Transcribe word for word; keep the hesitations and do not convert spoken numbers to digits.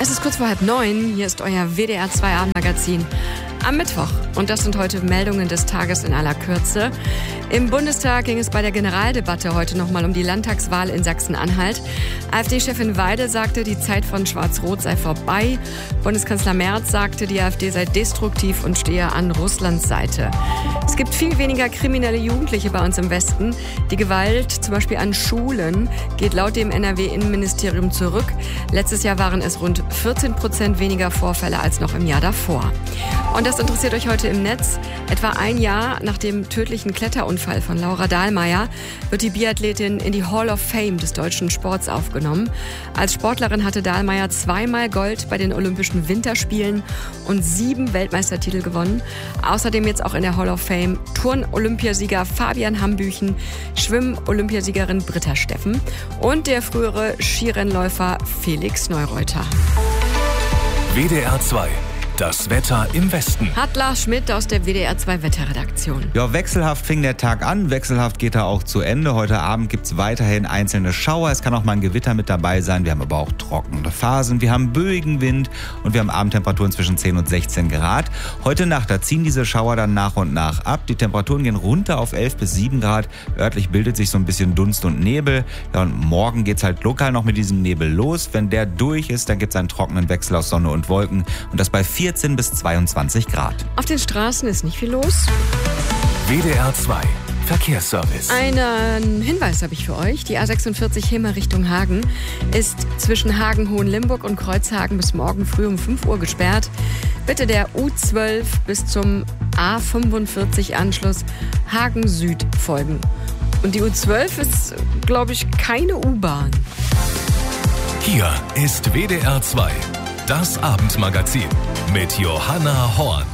Es ist kurz vor halb neun. Hier ist euer W D R zwei Abendmagazin am Mittwoch. Und das sind heute Meldungen des Tages in aller Kürze. Im Bundestag ging es bei der Generaldebatte heute nochmal um die Landtagswahl in Sachsen-Anhalt. AfD-Chefin Weidel sagte, die Zeit von Schwarz-Rot sei vorbei. Bundeskanzler Merz sagte, die AfD sei destruktiv und stehe an Russlands Seite. Es gibt viel weniger kriminelle Jugendliche bei uns im Westen. Die Gewalt, zum Beispiel an Schulen, geht laut dem N R W-Innenministerium zurück. Letztes Jahr waren es rund vierzehn Prozent weniger Vorfälle als noch im Jahr davor. Und das interessiert euch heute im Netz. Etwa ein Jahr nach dem tödlichen Kletterunfall von Laura Dahlmeier wird die Biathletin in die Hall of Fame des deutschen Sports aufgenommen. Als Sportlerin hatte Dahlmeier zweimal Gold bei den Olympischen Winterspielen und sieben Weltmeistertitel gewonnen. Außerdem jetzt auch in der Hall of Fame Turn-Olympiasieger Fabian Hambüchen, Schwimm-Olympiasiegerin Britta Steffen und der frühere Skirennläufer Felix Neureuter. W D R zwei. Das Wetter im Westen. Hat Lars Schmidt aus der W D R zwei Wetterredaktion. Ja, wechselhaft fing der Tag an, wechselhaft geht er auch zu Ende. Heute Abend gibt es weiterhin einzelne Schauer. Es kann auch mal ein Gewitter mit dabei sein. Wir haben aber auch trockene Phasen. Wir haben böigen Wind und wir haben Abendtemperaturen zwischen zehn und sechzehn Grad. Heute Nacht, da ziehen diese Schauer dann nach und nach ab. Die Temperaturen gehen runter auf elf bis sieben Grad. Örtlich bildet sich so ein bisschen Dunst und Nebel. Ja, und morgen geht es halt lokal noch mit diesem Nebel los. Wenn der durch ist, dann gibt es einen trockenen Wechsel aus Sonne und Wolken. Und das bei vierzehn bis zweiundzwanzig Grad. Auf den Straßen ist nicht viel los. W D R zwei Verkehrsservice. Einen Hinweis habe ich für euch. Die A sechsundvierzig Hemer Richtung Hagen ist zwischen Hagen-Hohenlimburg und Kreuzhagen bis morgen früh um fünf Uhr gesperrt. Bitte der U zwölf bis zum A fünfundvierzig Anschluss Hagen Süd folgen. Und die U zwölf ist, glaube ich, keine U-Bahn. Hier ist W D R zwei, das Abendmagazin mit Johanna Horn.